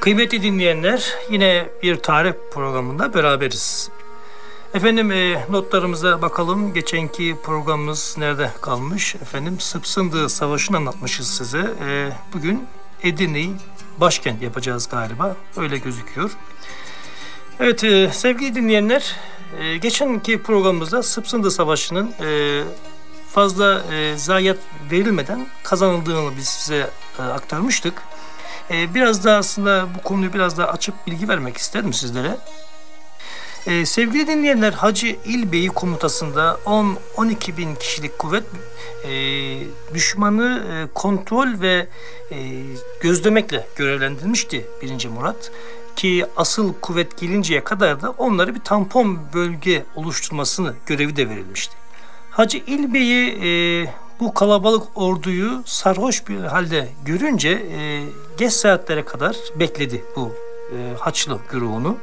Kıymetli dinleyenler, yine bir tarih programında beraberiz. Efendim notlarımıza bakalım. Geçenki programımız nerede kalmış? Efendim Sıpsındı Savaşı'nı anlatmışız size. Bugün Edirne'yi başkent yapacağız galiba. Öyle gözüküyor. Evet sevgili dinleyenler, geçenki programımızda Sıpsındı Savaşı'nın fazla zayiat verilmeden kazanıldığını biz size aktarmıştık. Biraz da aslında bu konuyu biraz daha açıp bilgi vermek isterim sizlere. Sevgili dinleyenler, Hacı İlbey komutasında 10-12 bin kişilik kuvvet düşmanı kontrol ve gözlemekle görevlendirilmişti 1. Murat. Ki asıl kuvvet gelinceye kadar da onları bir tampon bölge oluşturmasını görevi de verilmişti. Hacı İlbey'i bu kalabalık orduyu sarhoş bir halde görünce geç saatlere kadar bekledi bu Haçlı güruhunu.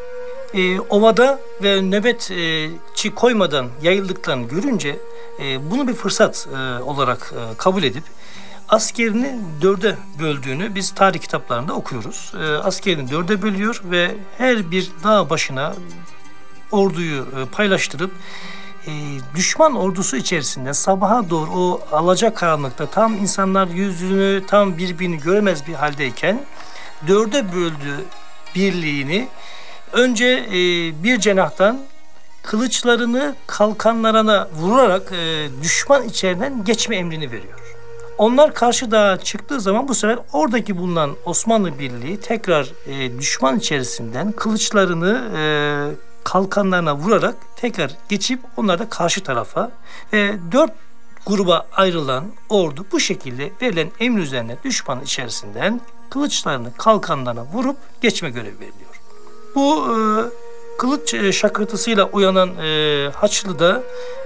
Ovada ve nöbetçi koymadan yayıldıklarını görünce bunu bir fırsat olarak kabul edip askerini 4'e böldüğünü biz tarih kitaplarında okuyoruz. Askerini 4'e bölüyor ve her bir dağ başına orduyu paylaştırıp düşman ordusu içerisinde sabaha doğru o alacakaranlıkta tam insanlar yüzünü tam birbirini göremez bir haldeyken 4'e böldüğü birliğini önce bir cenahtan kılıçlarını kalkanlarına vurarak düşman içeriden geçme emrini veriyor. Onlar karşı dağa çıktığı zaman bu sefer oradaki bulunan Osmanlı Birliği tekrar düşman içerisinden kılıçlarını kalkanlarına vurarak tekrar geçip onlar da karşı tarafa ve 4 gruba ayrılan ordu bu şekilde verilen emir üzerine düşman içerisinden kılıçlarını kalkanlarına vurup geçme görevi veriliyor. Bu kılıç şakırtısıyla uyanan Haçlı da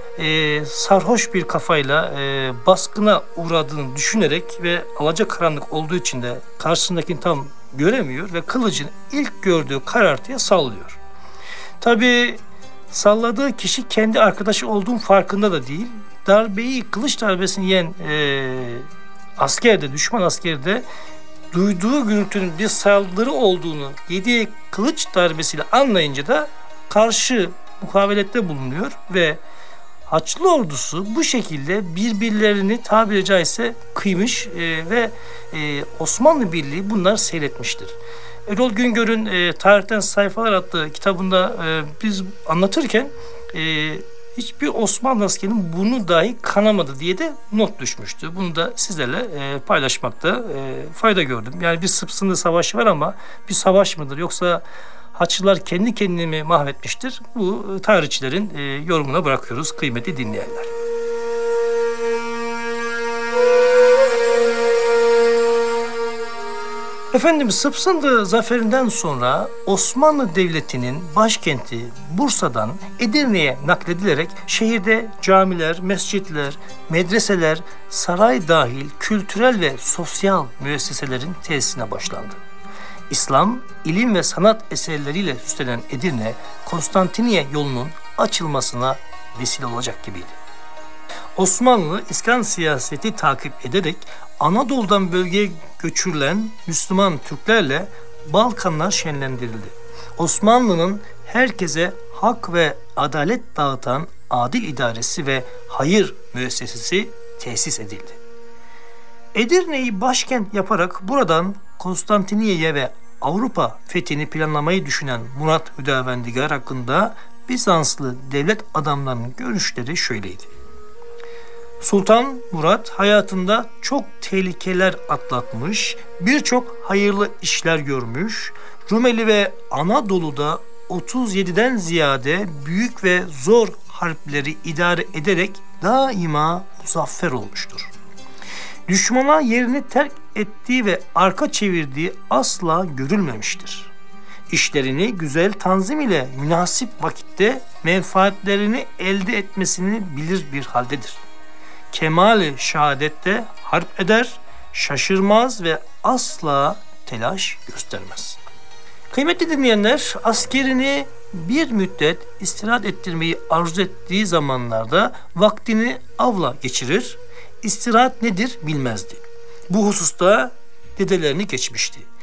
sarhoş bir kafayla baskına uğradığını düşünerek ve alacakaranlık olduğu için de karşısındakini tam göremiyor ve kılıcını ilk gördüğü karartıya sallıyor. Tabii salladığı kişi kendi arkadaşı olduğun farkında da değil. Kılıç darbesini yiyen asker de, düşman askeri de duyduğu gürültünün bir saldırı olduğunu yediği kılıç darbesiyle anlayınca da karşı mukavelette bulunuyor ve Haçlı ordusu bu şekilde birbirlerini tabiri caizse kıymış ve Osmanlı Birliği bunları seyretmiştir. Erol Güngör'ün Tarihten Sayfalar adlı kitabında biz anlatırken hiçbir Osmanlı askerinin burnu dahi kanamadı diye de not düşmüştü. Bunu da sizlerle paylaşmakta fayda gördüm. Yani bir Sıpsındı Savaşı var ama bir savaş mıdır yoksa Haçlılar kendi kendini mi mahvetmiştir? Bu tarihçilerin yorumuna bırakıyoruz kıymetli dinleyenler. Efendim Sıpsındı zaferinden sonra Osmanlı Devleti'nin başkenti Bursa'dan Edirne'ye nakledilerek şehirde camiler, mescitler, medreseler, saray dahil kültürel ve sosyal müesseselerin tesisine başlandı. İslam, ilim ve sanat eserleriyle süslenen Edirne, Konstantiniye yolunun açılmasına vesile olacak gibiydi. Osmanlı iskan siyaseti takip ederek Anadolu'dan bölgeye göçürülen Müslüman Türklerle Balkanlar şenlendirildi. Osmanlı'nın herkese hak ve adalet dağıtan adil idaresi ve hayır müessesesi tesis edildi. Edirne'yi başkent yaparak buradan Konstantiniye'ye ve Avrupa fethini planlamayı düşünen Murat Hüdavendigar hakkında Bizanslı devlet adamlarının görüşleri şöyleydi. Sultan Murat hayatında çok tehlikeler atlatmış, birçok hayırlı işler görmüş, Rumeli ve Anadolu'da 37'den ziyade büyük ve zor harpleri idare ederek daima muzaffer olmuştur. Düşmana yerini terk ettiği ve arka çevirdiği asla görülmemiştir. İşlerini güzel tanzim ile münasip vakitte menfaatlerini elde etmesini bilir bir haldedir. Kemal-i şehadette harp eder, şaşırmaz ve asla telaş göstermez. Kıymetli dinleyenler, askerini bir müddet istirahat ettirmeyi arzu ettiği zamanlarda vaktini avla geçirir, istirahat nedir bilmezdi. Bu hususta dedelerini geçmişti.